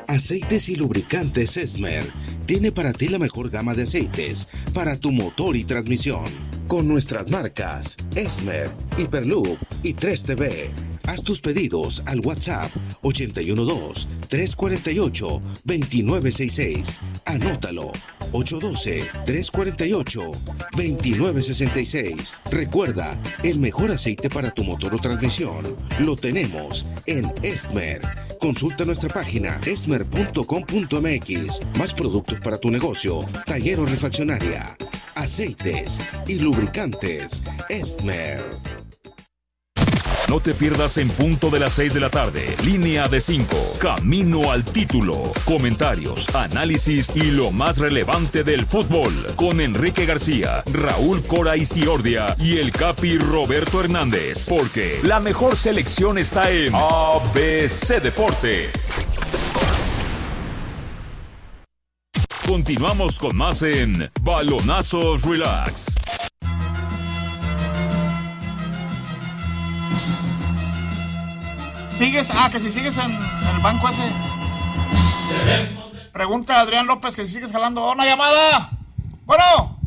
Aceites y lubricantes Esmer tiene para ti la mejor gama de aceites para tu motor y transmisión. Con nuestras marcas Esmer, Hyperloop y 3TB. Haz tus pedidos al WhatsApp 812-348-2966. Anótalo, 812-348-2966. Recuerda, el mejor aceite para tu motor o transmisión lo tenemos en Esmer. Consulta nuestra página esmer.com.mx. Más productos para tu negocio, taller o refaccionaria. Aceites y lubricantes Esmer. No te pierdas en punto de las 6 de la tarde. Línea de 5. Camino al título. Comentarios, análisis y lo más relevante del fútbol. Con Enrique García, Raúl Cora Isiordia y el Capi Roberto Hernández. Porque la mejor selección está en ABC Deportes. Continuamos con más en Balonazos Relax. ¿Sigues? Que si sigues en el banco ese. Pregunta a Adrián López que si sigues jalando. ¡Una llamada! Bueno.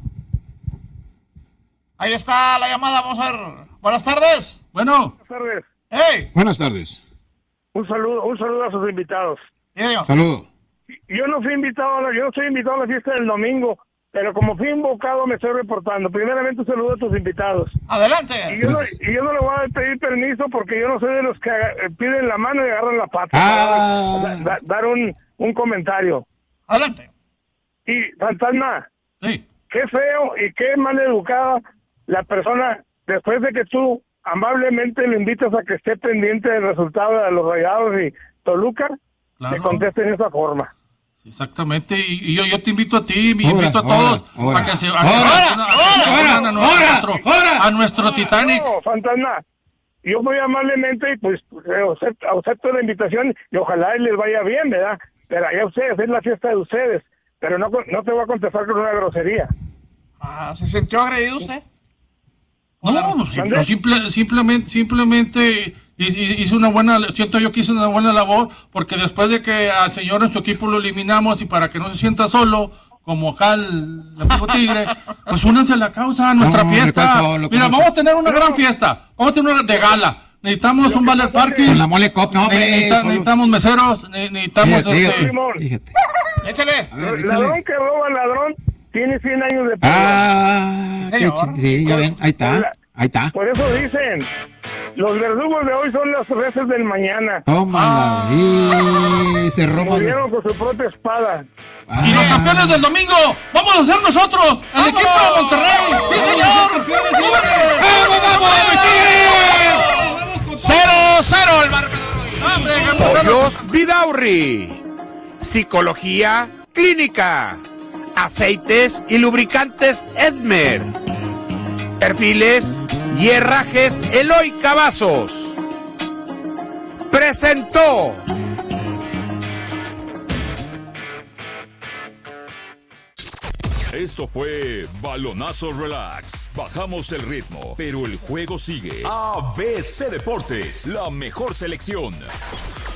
Ahí está la llamada, vamos a ver. Buenas tardes. Bueno. Buenas tardes. ¡Hey! Buenas tardes. Un saludo a sus invitados. Saludo. Yo no soy invitado a la fiesta del domingo, pero como fui invocado me estoy reportando. Primeramente, un saludo a tus invitados. Adelante. Y yo no le voy a pedir permiso porque yo no soy de los que piden la mano y agarran la pata. Dar un comentario. Adelante. Y, Fantasma, sí. Qué feo y qué mal educada la persona, después de que tú amablemente le invitas a que esté pendiente del resultado de los Rayados y Toluca, le conteste en esa forma. Exactamente, y yo te invito a ti, invito a todos a que se a nuestro Titanic. No, Fantasma, yo muy amablemente pues acepto la invitación y ojalá les vaya bien, ¿verdad? Pero allá ustedes, es la fiesta de ustedes, pero no te voy a contestar con una grosería. ¿Se sintió agredido usted? No, simplemente hizo una buena, siento yo que hizo una buena labor, porque después de que al señor en su equipo lo eliminamos y para que no se sienta solo, como acá el amigo Tigre, pues únanse a la causa, a nuestra fiesta. Mira, vamos a tener una gran fiesta, vamos a tener una de gala. Necesitamos un ballet parking. Con la mole cop, no, necesitamos meseros, necesitamos Fíjate. Échale. Ladrón que roba ladrón tiene 100 años de pena. Sí, ya ven, ahí está. Por eso dicen, los verdugos de hoy son los reces del mañana. Tómala, y se roba. Murieron con su propia espada. Y los campeones del domingo, vamos a ser nosotros, el equipo de Monterrey. ¡Sí, señor! ¡Vamos! 0-0 el marcador. Pollos Vidaurri. Psicología clínica. Aceites y lubricantes Esmer. Perfiles y herrajes Eloy Cavazos. Presentó. Esto fue Balonazo Relax. Bajamos el ritmo, pero el juego sigue. ABC Deportes, la mejor selección.